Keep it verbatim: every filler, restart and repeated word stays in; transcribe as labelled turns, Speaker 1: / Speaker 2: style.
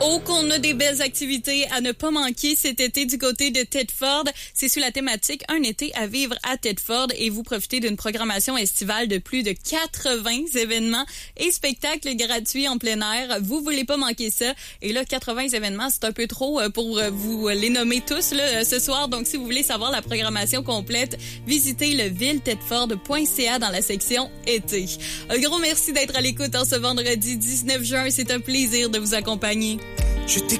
Speaker 1: Oh, qu'on a des belles activités à ne pas manquer cet été du côté de Thetford. C'est sous la thématique Un été à vivre à Thetford et vous profitez d'une programmation estivale de plus de quatre-vingts événements et spectacles gratuits en plein air. Vous voulez pas manquer ça. Et là, quatre-vingts événements, c'est un peu trop pour vous les nommer tous là, ce soir. Donc, si vous voulez savoir la programmation complète, visitez le ville thetford point c a dans la section été. Un gros merci d'être à l'écoute en ce vendredi dix-neuf juin. C'est un plaisir de vous accompagner.
Speaker 2: Je t'ai